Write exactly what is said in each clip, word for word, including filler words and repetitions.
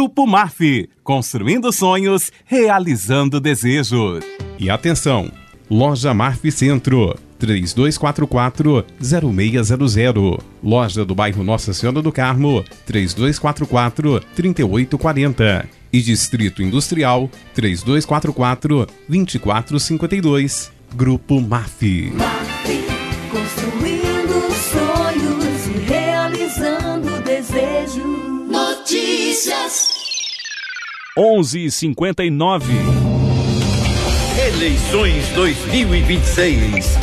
Grupo Maf, construindo sonhos, realizando desejos. E atenção, Loja Maf Centro, três dois quatro quatro, zero seis zero zero. Loja do bairro Nossa Senhora do Carmo, três dois quatro quatro, três oito quatro zero. E Distrito Industrial, três dois quatro quatro, dois quatro cinco dois. Grupo Maf. Maf, construindo sonhos e realizando desejos. Notícias. onze e cinquenta e nove. Eleições dois mil e vinte e seis.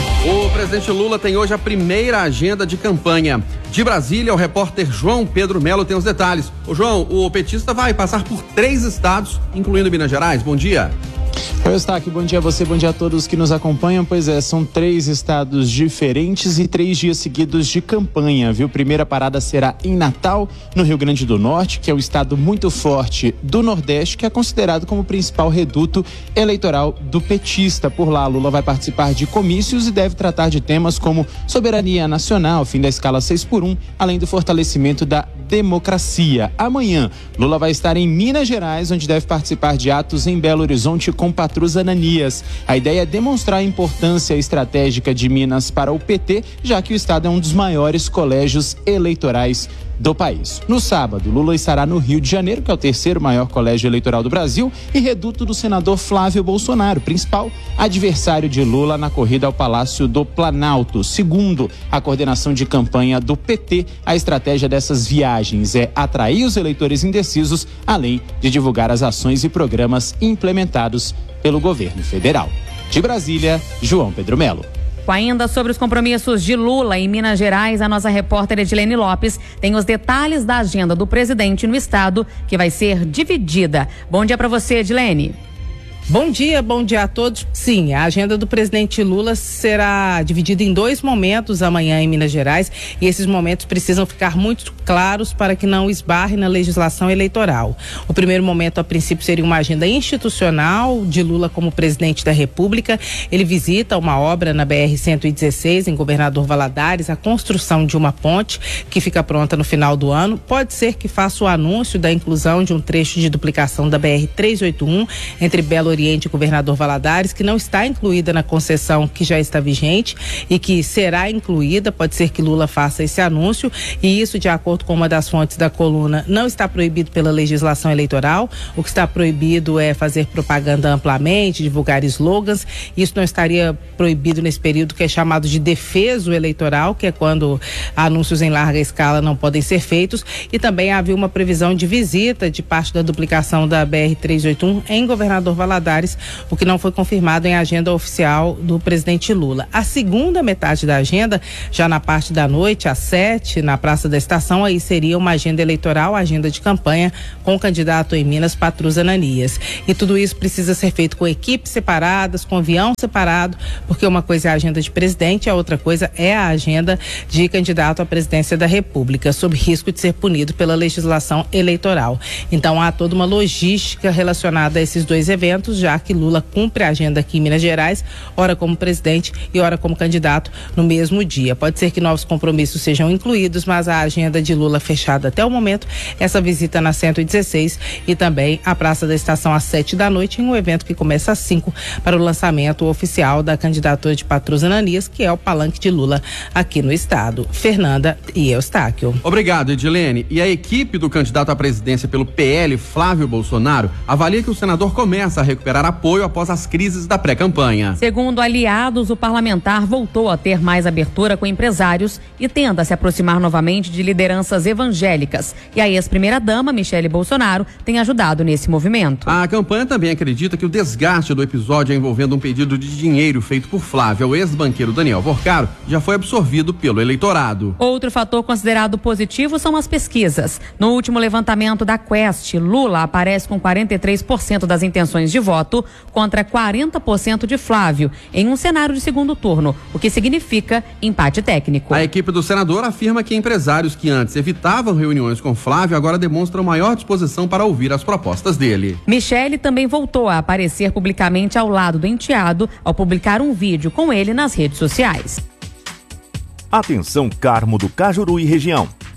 O presidente Lula tem hoje a primeira agenda de campanha. De Brasília, o repórter João Pedro Melo tem os detalhes. Ô João, o petista vai passar por três estados, incluindo Minas Gerais. Bom dia. Oi, Eustáquio, bom dia a você, bom dia a todos que nos acompanham. Pois é, são três estados diferentes e três dias seguidos de campanha, viu? Primeira parada será em Natal, no Rio Grande do Norte, que é o estado muito forte do Nordeste, que é considerado como o principal reduto eleitoral do petista. Por lá, Lula vai participar de comícios e deve tratar de temas como soberania nacional, fim da escala seis por um, além do fortalecimento da democracia. Amanhã, Lula vai estar em Minas Gerais, onde deve participar de atos em Belo Horizonte com Patrus Ananias. A ideia é demonstrar a importância estratégica de Minas para o P T, já que o estado é um dos maiores colégios eleitorais do país. No sábado, Lula estará no Rio de Janeiro, que é o terceiro maior colégio eleitoral do Brasil e reduto do senador Flávio Bolsonaro, principal adversário de Lula na corrida ao Palácio do Planalto. Segundo a coordenação de campanha do P T, a estratégia dessas viagens é atrair os eleitores indecisos, além de divulgar as ações e programas implementados pelo governo federal. De Brasília, João Pedro Melo. Ainda sobre os compromissos de Lula em Minas Gerais, a nossa repórter Edilene Lopes tem os detalhes da agenda do presidente no estado, que vai ser dividida. Bom dia para você, Edilene. Bom dia, bom dia a todos. Sim, a agenda do presidente Lula será dividida em dois momentos amanhã em Minas Gerais, e esses momentos precisam ficar muito claros para que não esbarre na legislação eleitoral. O primeiro momento, a princípio, seria uma agenda institucional de Lula como presidente da República. Ele visita uma obra na B R cento e dezesseis, em Governador Valadares, a construção de uma ponte que fica pronta no final do ano. Pode ser que faça o anúncio da inclusão de um trecho de duplicação da B R trezentos e oitenta e um entre Belo Oriente e Governador Valadares, que não está incluída na concessão que já está vigente e que será incluída. Pode ser que Lula faça esse anúncio, e isso, de acordo com uma das fontes da coluna, não está proibido pela legislação eleitoral. O que está proibido é fazer propaganda amplamente, divulgar slogans. Isso não estaria proibido nesse período que é chamado de defeso eleitoral, que é quando anúncios em larga escala não podem ser feitos. E também havia uma previsão de visita de parte da duplicação da B R trezentos e oitenta e um em Governador Valadares, o que não foi confirmado em agenda oficial do presidente Lula. A segunda metade da agenda, já na parte da noite, às sete, na Praça da Estação, aí seria uma agenda eleitoral, agenda de campanha, com o candidato em Minas, Patrus Ananias. E tudo isso precisa ser feito com equipes separadas, com avião separado, porque uma coisa é a agenda de presidente, a outra coisa é a agenda de candidato à presidência da República, sob risco de ser punido pela legislação eleitoral. Então há toda uma logística relacionada a esses dois eventos, já que Lula cumpre a agenda aqui em Minas Gerais, ora como presidente e ora como candidato no mesmo dia. Pode ser que novos compromissos sejam incluídos, mas a agenda de Lula fechada até o momento, essa visita na cento e dezesseis e também a Praça da Estação às sete da noite, em um evento que começa às cinco para o lançamento oficial da candidatura de Patrus Ananias, que é o palanque de Lula aqui no estado. Fernanda e Eustáquio. Obrigado, Edilene. E a equipe do candidato à presidência pelo P L, Flávio Bolsonaro, avalia que o senador começa a recuperar apoio após as crises da pré-campanha. Segundo aliados, o parlamentar voltou a ter mais abertura com empresários e tenta se aproximar novamente de lideranças evangélicas. E a ex-primeira-dama, Michele Bolsonaro, tem ajudado nesse movimento. A campanha também acredita que o desgaste do episódio envolvendo um pedido de dinheiro feito por Flávio ao ex-banqueiro Daniel Vorcaro já foi absorvido pelo eleitorado. Outro fator considerado positivo são as pesquisas. No último levantamento da Quest, Lula aparece com quarenta e três por cento das intenções de voto contra quarenta por cento de Flávio, em um cenário de segundo turno, o que significa empate técnico. A equipe do senador afirma que empresários que antes evitavam reuniões com Flávio agora demonstram maior disposição para ouvir as propostas dele. Michele também voltou a aparecer publicamente ao lado do enteado ao publicar um vídeo com ele nas redes sociais. Atenção, Carmo do Cajuru e região.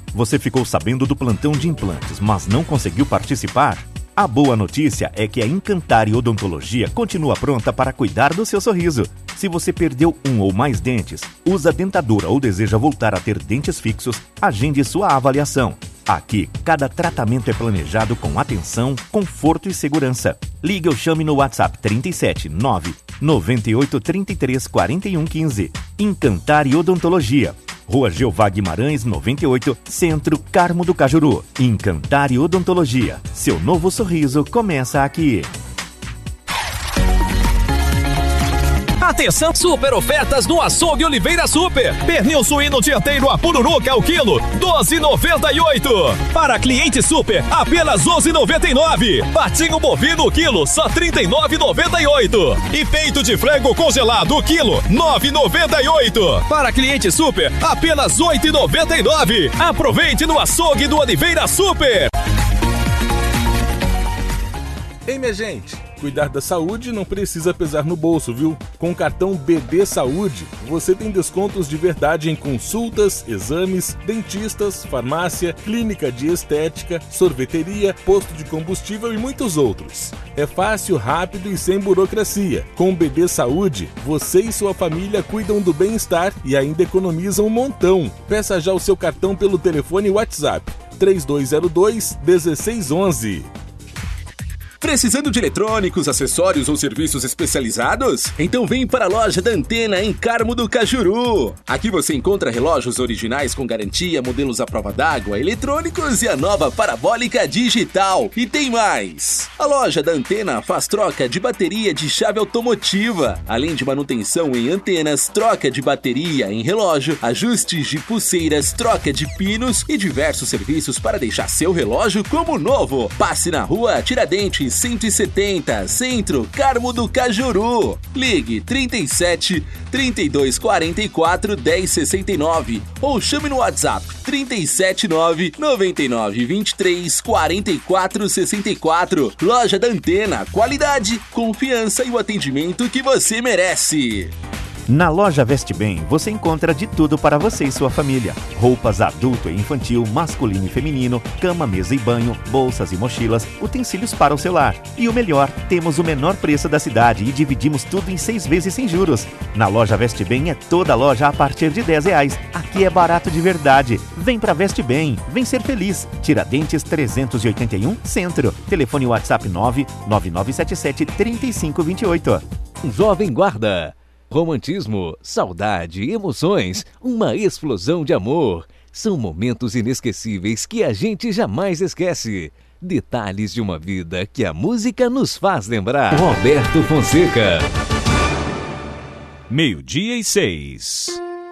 Você ficou sabendo do plantão de implantes, mas não conseguiu participar? A boa notícia é que a Encantare Odontologia continua pronta para cuidar do seu sorriso. Se você perdeu um ou mais dentes, usa dentadura ou deseja voltar a ter dentes fixos, agende sua avaliação. Aqui, cada tratamento é planejado com atenção, conforto e segurança. Ligue ou chame no WhatsApp trinta e sete, nove, noventa e oito, trinta e três, quarenta e um, quinze. Encantare Odontologia. Rua Jeová Guimarães, noventa e oito, Centro, Carmo do Cajuru. Encantare Odontologia. Seu novo sorriso começa aqui. Atenção, super ofertas no Açougue Oliveira Super. Pernil suíno dianteiro a pururuca ao quilo, doze e noventa e oito. Para cliente super, apenas onze e noventa e nove. Patinho bovino o quilo, só trinta e nove e noventa e oito. E peito de frango congelado o quilo, nove e noventa e oito. Para cliente super, apenas oito e noventa e nove. Aproveite no Açougue do Oliveira Super. Ei, minha gente, cuidar da saúde não precisa pesar no bolso, viu? Com o cartão B D Saúde, você tem descontos de verdade em consultas, exames, dentistas, farmácia, clínica de estética, sorveteria, posto de combustível e muitos outros. É fácil, rápido e sem burocracia. Com o B D Saúde, você e sua família cuidam do bem-estar e ainda economizam um montão. Peça já o seu cartão pelo telefone WhatsApp três dois zero dois, um seis um um. Precisando de eletrônicos, acessórios ou serviços especializados? Então vem para a loja da Antena em Carmo do Cajuru. Aqui você encontra relógios originais com garantia, modelos à prova d'água, eletrônicos e a nova parabólica digital. E tem mais! A loja da Antena faz troca de bateria de chave automotiva, além de manutenção em antenas, troca de bateria em relógio, ajustes de pulseiras, troca de pinos e diversos serviços para deixar seu relógio como novo. Passe na rua Tiradentes cento e setenta, Centro, Carmo do Cajuru. Ligue trinta e sete, trinta e dois, quarenta e quatro, dez, sessenta e nove ou chame no WhatsApp trinta e sete, nove, noventa e nove, vinte e três, quarenta e quatro, sessenta e quatro. Loja da Antena, qualidade, confiança e o atendimento que você merece. Na loja Veste Bem, você encontra de tudo para você e sua família. Roupas adulto e infantil, masculino e feminino, cama, mesa e banho, bolsas e mochilas, utensílios para o celular. E o melhor, temos o menor preço da cidade e dividimos tudo em seis vezes sem juros. Na loja Veste Bem é toda loja a partir de dez reais. Aqui é barato de verdade. Vem pra Veste Bem, vem ser feliz. Tiradentes trezentos e oitenta e um, Centro. Telefone WhatsApp nove nove nove sete sete, três cinco dois oito. Jovem Guarda. Romantismo, saudade, emoções, uma explosão de amor. São momentos inesquecíveis que a gente jamais esquece. Detalhes de uma vida que a música nos faz lembrar. Roberto Fonseca. Meio-dia e seis.